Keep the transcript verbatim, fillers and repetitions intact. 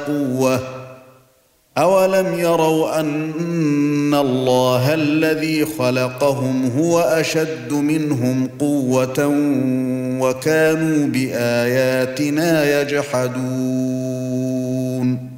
قوة أولم يروا أن الله الذي خلقهم هو أشد منهم قوة وكانوا بآياتنا يجحدون